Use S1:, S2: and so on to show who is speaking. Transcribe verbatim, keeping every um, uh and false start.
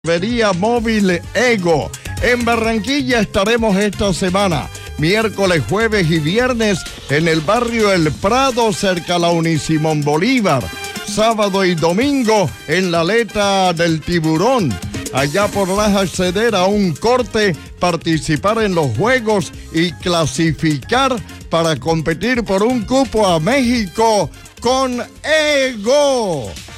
S1: Vería Móvil Ego. En Barranquilla estaremos esta semana, miércoles, jueves y viernes, en el barrio El Prado, cerca a la Unisimón Bolívar. Sábado y domingo en la Aleta del Tiburón. Allá podrás acceder a un corte, participar en los juegos y clasificar para competir por un cupo a México con Ego.